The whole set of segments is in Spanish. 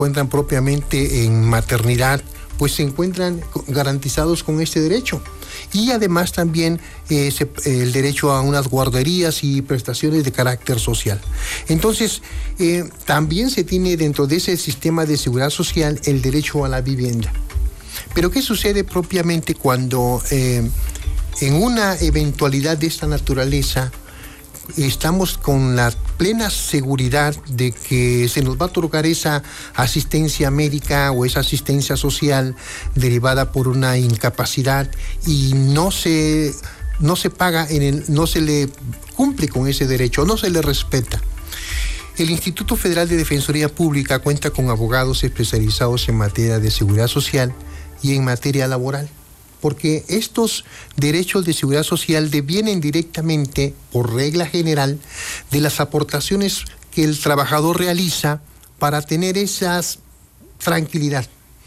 encuentran propiamente en maternidad, pues se encuentran garantizados con este derecho. Y además también el derecho a unas guarderías y prestaciones de carácter social. Entonces, también se tiene dentro de ese sistema de seguridad social el derecho a la vivienda. Pero ¿qué sucede propiamente cuando en una eventualidad de esta naturaleza estamos con la plena seguridad de que se nos va a otorgar esa asistencia médica o esa asistencia social derivada por una incapacidad y no se paga, no se le cumple con ese derecho, no se le respeta? El Instituto Federal de Defensoría Pública cuenta con abogados especializados en materia de seguridad social y en materia laboral, porque estos derechos de seguridad social devienen directamente, por regla general, de las aportaciones que el trabajador realiza para tener esa tranquilidad.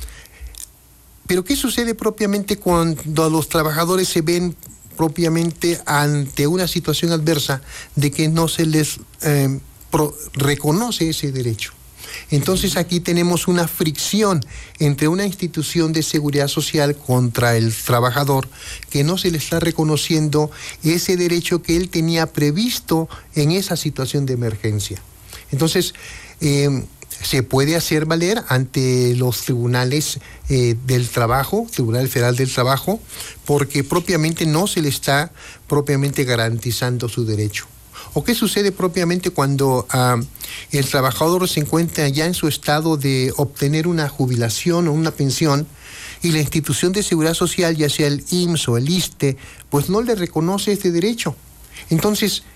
Pero ¿qué sucede propiamente cuando los trabajadores se ven propiamente ante una situación adversa de que no se les reconoce ese derecho? Entonces aquí tenemos una fricción entre una institución de seguridad social contra el trabajador, que no se le está reconociendo ese derecho que él tenía previsto en esa situación de emergencia. Entonces, se puede hacer valer ante los tribunales del trabajo, Tribunal Federal del Trabajo, porque propiamente no se le está propiamente garantizando su derecho. ¿O qué sucede propiamente cuando el trabajador se encuentra ya en su estado de obtener una jubilación o una pensión y la institución de seguridad social, ya sea el IMSS o el ISSSTE, pues no le reconoce este derecho? Entonces,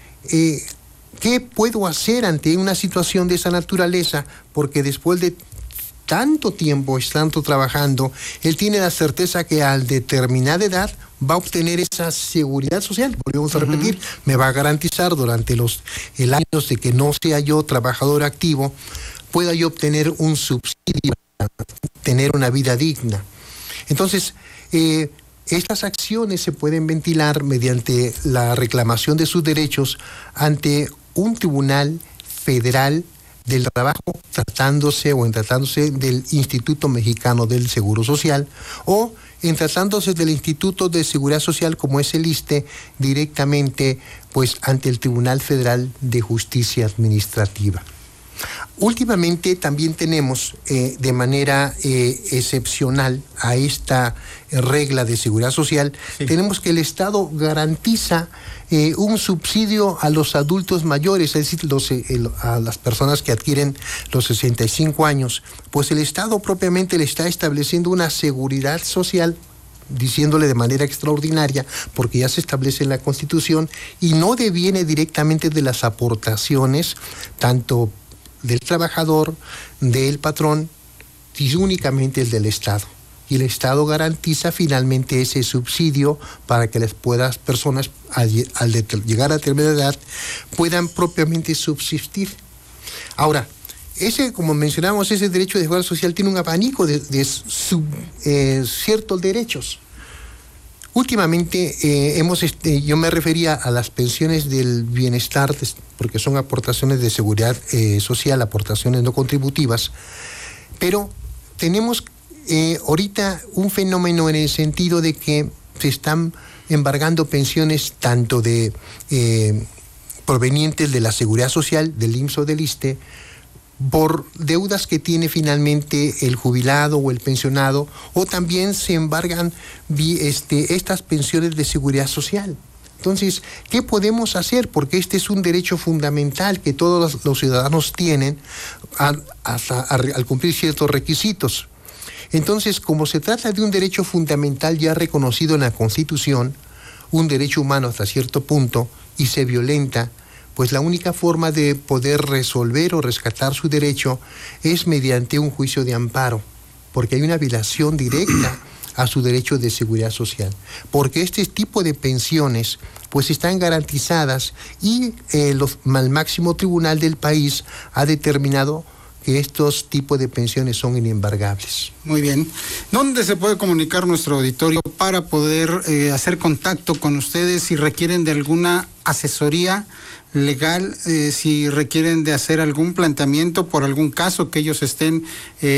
¿qué puedo hacer ante una situación de esa naturaleza? Porque después de tanto tiempo estando trabajando, él tiene la certeza que al determinada edad va a obtener esa seguridad social. Volvemos a repetir, me va a garantizar durante el año de que no sea yo trabajador activo, pueda yo obtener un subsidio para tener una vida digna. Entonces, estas acciones se pueden ventilar mediante la reclamación de sus derechos ante un tribunal federal del trabajo, tratándose del Instituto Mexicano del Seguro Social, o en tratándose del Instituto de Seguridad Social, como es el ISSSTE, directamente pues ante el Tribunal Federal de Justicia Administrativa. Últimamente también tenemos de manera excepcional a esta regla de seguridad social, tenemos que el Estado garantiza un subsidio a los adultos mayores, es decir, a las personas que adquieren los 65 años, pues el Estado propiamente le está estableciendo una seguridad social, diciéndole de manera extraordinaria, porque ya se establece en la Constitución y no deviene directamente de las aportaciones tanto del trabajador, del patrón, y únicamente el del Estado. Y el Estado garantiza finalmente ese subsidio para que las personas, al llegar a determinada edad, puedan propiamente subsistir. Ahora, como mencionamos, ese derecho de seguridad social tiene un abanico de ciertos derechos. Últimamente yo me refería a las pensiones del bienestar, porque son aportaciones de seguridad social, aportaciones no contributivas, pero tenemos ahorita un fenómeno en el sentido de que se están embargando pensiones tanto provenientes de la seguridad social, del IMSS o del ISSSTE, por deudas que tiene finalmente el jubilado o el pensionado, o también se embargan estas pensiones de seguridad social. Entonces, ¿qué podemos hacer? Porque este es un derecho fundamental que todos los ciudadanos tienen al cumplir ciertos requisitos. Entonces, como se trata de un derecho fundamental ya reconocido en la Constitución, un derecho humano hasta cierto punto, y se violenta, pues la única forma de poder resolver o rescatar su derecho es mediante un juicio de amparo, porque hay una violación directa a su derecho de seguridad social, porque este tipo de pensiones pues están garantizadas y el máximo tribunal del país ha determinado que estos tipos de pensiones son inembargables. Muy bien. ¿Dónde se puede comunicar nuestro auditorio para poder hacer contacto con ustedes si requieren de alguna asesoría legal, si requieren de hacer algún planteamiento por algún caso que ellos estén